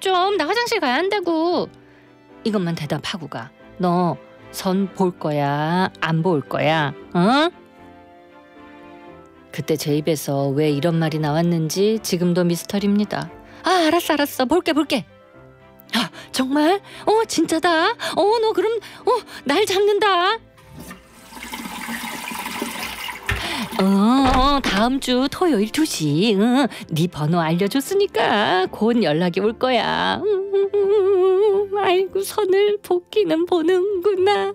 좀. 나 화장실 가야 한다고. 이것만 대답하고 가. 너 선 볼 거야? 안 볼 거야? 어? 그때 제 입에서 왜 이런 말이 나왔는지 지금도 미스터리입니다. 알았어. 볼게. 정말? 진짜다? 너 그럼 날 잡는다. 다음 주 토요일 2시. 네 번호 알려줬으니까 곧 연락이 올 거야. 아이고, 선을 복기는 보는구나.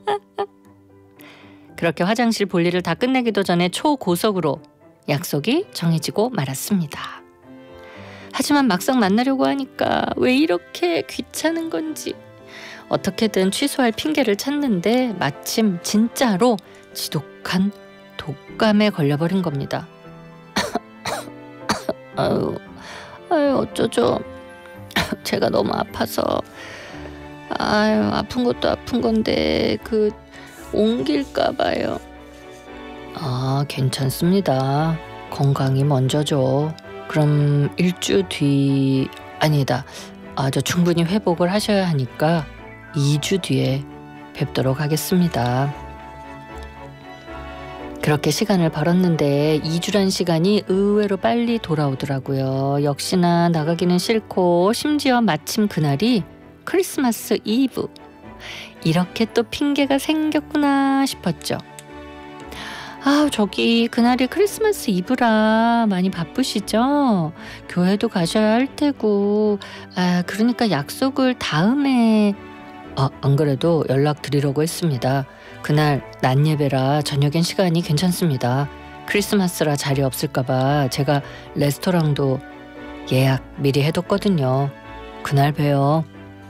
그렇게 화장실 볼일을 다 끝내기도 전에 초고속으로 약속이 정해지고 말았습니다. 하지만 막상 만나려고 하니까 왜 이렇게 귀찮은 건지 어떻게든 취소할 핑계를 찾는데 마침 진짜로 지독한 독감에 걸려버린 겁니다. 아유, 어쩌죠. 제가 너무 아파서. 아픈 것도 아픈 건데 옮길까 봐요. 괜찮습니다. 건강이 먼저죠. 그럼 일주 뒤 아니다. 저 충분히 회복을 하셔야 하니까 2주 뒤에 뵙도록 하겠습니다. 그렇게 시간을 벌었는데 2주란 시간이 의외로 빨리 돌아오더라고요. 역시나 나가기는 싫고 심지어 마침 그날이 크리스마스 이브. 이렇게 또 핑계가 생겼구나 싶었죠. 저기 그날이 크리스마스 이브라 많이 바쁘시죠? 교회도 가셔야 할 테고. 그러니까 약속을 다음에. 안 그래도 연락드리려고 했습니다. 그날 낮 예배라 저녁엔 시간이 괜찮습니다. 크리스마스라 자리 없을까봐 제가 레스토랑도 예약 미리 해뒀거든요. 그날 봬요.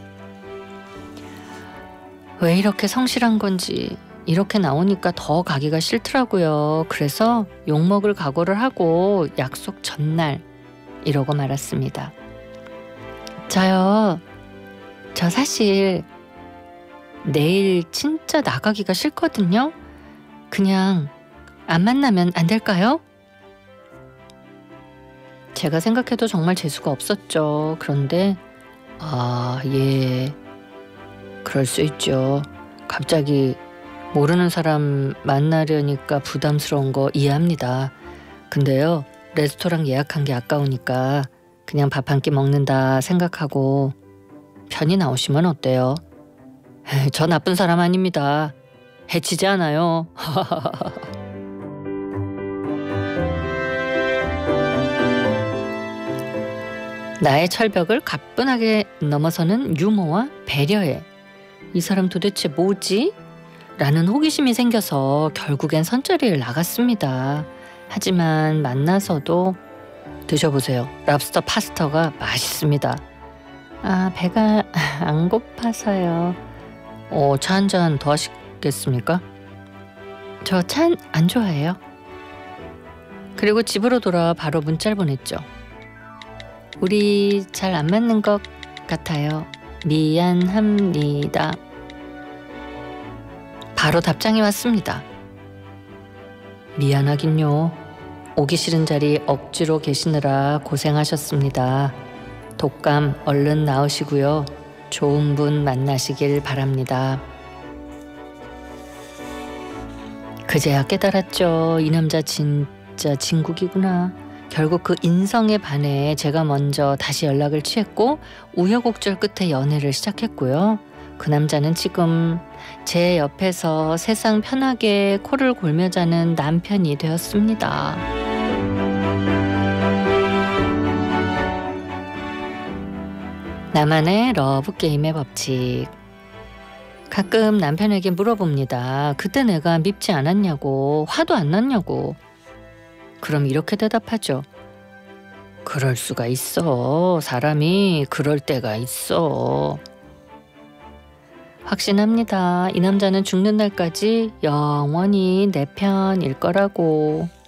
왜 이렇게 성실한 건지 이렇게 나오니까 더 가기가 싫더라고요. 그래서 욕먹을 각오를 하고 약속 전날 이러고 말았습니다. 저 사실 내일 진짜 나가기가 싫거든요. 그냥 안 만나면 안 될까요? 제가 생각해도 정말 재수가 없었죠. 그런데 예, 그럴 수 있죠. 갑자기 모르는 사람 만나려니까 부담스러운 거 이해합니다. 근데요, 레스토랑 예약한 게 아까우니까 그냥 밥 한 끼 먹는다 생각하고 편히 나오시면 어때요? 저 나쁜 사람 아닙니다. 해치지 않아요. 나의 철벽을 가뿐하게 넘어서는 유머와 배려에 이 사람 도대체 뭐지? 라는 호기심이 생겨서 결국엔 선자리를 나갔습니다. 하지만 만나서도 드셔보세요. 랍스터 파스타가 맛있습니다. 배가 안 고파서요. 차 한 잔 더 하시겠습니까? 저 차 안 좋아해요. 그리고 집으로 돌아와 바로 문자를 보냈죠. 우리 잘 안 맞는 것 같아요. 미안합니다. 바로 답장이 왔습니다. 미안하긴요. 오기 싫은 자리 억지로 계시느라 고생하셨습니다. 독감 얼른 나으시고요. 좋은 분 만나시길 바랍니다. 그제야 깨달았죠. 이 남자 진짜 진국이구나. 결국 그 인성에 반해 제가 먼저 다시 연락을 취했고 우여곡절 끝에 연애를 시작했고요. 그 남자는 지금 제 옆에서 세상 편하게 코를 골며 자는 남편이 되었습니다. 나만의 러브게임의 법칙. 가끔 남편에게 물어봅니다. 그때 내가 밉지 않았냐고, 화도 안 났냐고. 그럼 이렇게 대답하죠. 그럴 수가 있어. 사람이 그럴 때가 있어. 확신합니다. 이 남자는 죽는 날까지 영원히 내 편일 거라고.